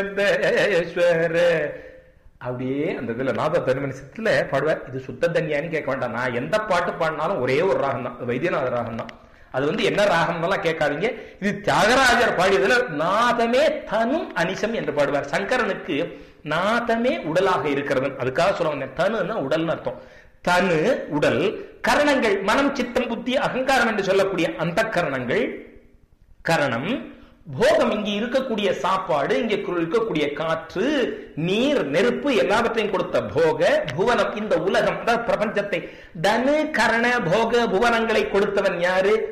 சுத்தேஸ்வர. அப்படியே அந்த இதுல நாத தனிமனிசத்துல பாடுவார். இது சுத்த தன்யான்னு கேட்க வேண்டாம். நான் எந்த பாட்டு பாடினாலும் ஒரே ஒரு ராகம் தான், வைத்தியநாத ராகம் தான். அது என்ன ராகம்லாம் கேட்காதீங்க. இது தியாகராஜர் பாடியதுல நாதமே தனும் அனிசம் என்று பாடுவார். சங்கரனுக்கு நாதமே உடலாக இருக்கிறது. அதுக்காக சொல்லுவாங்க தனுன்னா உடல்னு அர்த்தம். தனு உடல், கரணங்கள் மனம் சித்தம் புத்தி அகங்காரம் என்று சொல்லக்கூடிய அந்த கரணங்கள், கரணம், போகம் இங்க இருக்கக்கூடிய சாப்பாடு, இங்க இருக்கக்கூடிய காற்று, நீர், நெருப்பு எல்லாவற்றையும் கொடுத்த போக, புவனம் இந்த உலகம், அதாவது பிரபஞ்சத்தை, தனு கரண போக புவனங்களை கொடுத்தவன் யாரு?